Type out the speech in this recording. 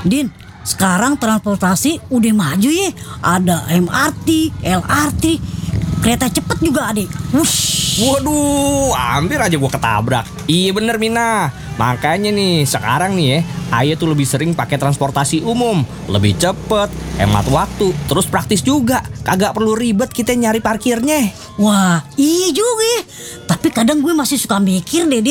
Din, sekarang transportasi udah maju ya. Ada MRT, LRT, kereta cepet juga ada. Wush. Waduh, hampir aja gua ketabrak. Iya bener Mina. Makanya nih sekarang nih ya, Ayah tuh lebih sering pakai transportasi umum, lebih cepet, hemat waktu, terus praktis juga. Kagak perlu ribet kita nyari parkirnya. Wah, iya juga ya. Tapi kadang gue masih suka mikir deh,